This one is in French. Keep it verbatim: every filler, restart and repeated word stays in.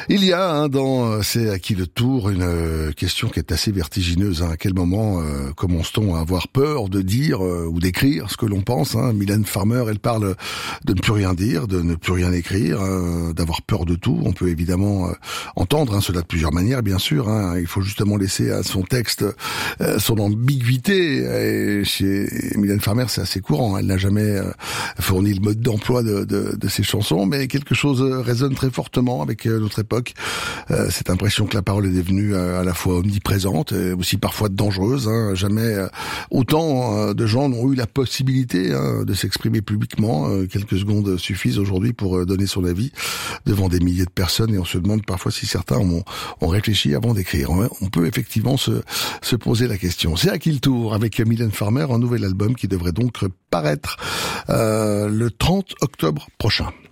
Il y a hein, dans C'est à qui le tour une euh, question qui est assez vertigineuse. Hein. À quel moment euh, commence-t-on à avoir peur de dire euh, ou d'écrire ce que l'on pense hein. Mylène Farmer, elle parle de ne plus rien dire, de ne plus rien écrire, euh, d'avoir peur de tout. On peut évidemment euh, entendre hein, cela de plusieurs manières, bien sûr. Hein. Il faut justement laisser à son texte euh, son ambiguïté. Et chez Mylène Farmer, c'est assez courant. Elle n'a jamais euh, fourni le mode d'emploi de, de, de ses chansons, mais quelque chose résonne très fortement avec euh, notre époque. Euh, cette impression que la parole est devenue euh, à la fois omniprésente et aussi parfois dangereuse. Hein. Jamais euh, autant euh, de gens n'ont eu la possibilité hein, de s'exprimer publiquement. Euh, quelques secondes suffisent aujourd'hui pour euh, donner son avis devant des milliers de personnes et on se demande parfois si certains ont, ont réfléchi avant d'écrire. On peut effectivement se, se poser la question. C'est à qui le tour avec Mylène Farmer, un nouvel album qui devrait donc paraître euh, le trente octobre prochain.